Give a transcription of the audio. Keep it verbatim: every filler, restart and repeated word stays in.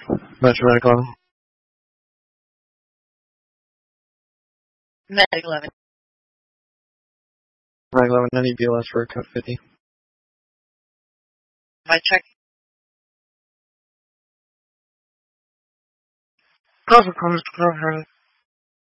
Metro Medic eleven. Medic eleven. Medic eleven, I need B L S for code fifty. My check. Cross, cross, cross,